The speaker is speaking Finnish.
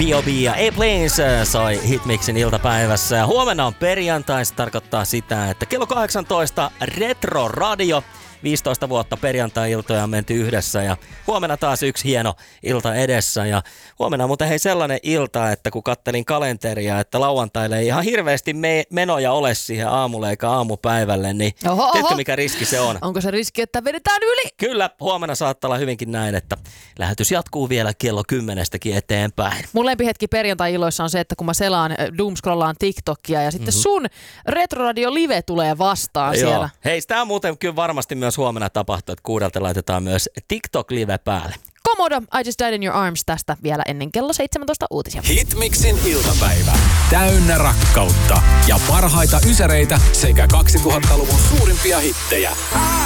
B.O.B. ja A-Planes soi Hitmixin iltapäivässä. Huomenna on perjantai, se tarkoittaa sitä, että kello 18 Retro Radio. 15 vuotta perjantai-iltoja on menty yhdessä ja huomenna taas yksi hieno ilta edessä. Ja huomenna on muuten hei sellainen ilta, että kun kattelin kalenteria, että lauantaille ei ihan hirveästi menoja ole siihen aamulle eikä aamupäivälle, niin tiedätkö mikä riski se on? Onko se riski, että vedetään yli? Kyllä, huomenna saattaa olla hyvinkin näin, että lähetys jatkuu vielä kello 10:stäkin eteenpäin. Mun lempihetki perjantai-iloissa on se, että kun mä selaan, doomscrollaan TikTokia ja sitten sun Retro Radio Live tulee vastaan siellä. Hei, sitä on muuten kyllä varmasti myös huomenna tapahtuu, että 6 laitetaan myös TikTok Live päälle. Komodo, I Just Died in Your Arms tästä vielä ennen kello 17 uutisia. Hitmixin iltapäivä. Täynnä rakkautta ja parhaita ysäreitä sekä 2000-luvun suurimpia hittejä.